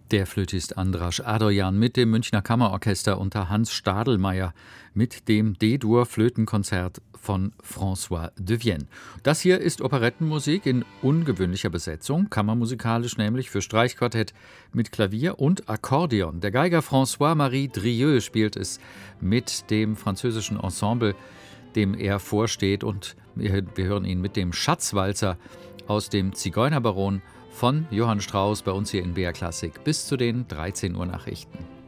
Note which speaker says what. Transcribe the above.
Speaker 1: Der Flötist Andras Adoyan mit dem Münchner Kammerorchester unter Hans Stadelmeier mit dem D-Dur-Flötenkonzert von François de Vienne. Das hier ist Operettenmusik in ungewöhnlicher Besetzung, kammermusikalisch nämlich für Streichquartett mit Klavier und Akkordeon. Der Geiger François-Marie Drieux spielt es mit dem französischen Ensemble, dem er vorsteht, und wir hören ihn mit dem Schatzwalzer aus dem Zigeunerbaron von Johann Strauss bei uns hier in BR Klassik bis zu den 13 Uhr Nachrichten.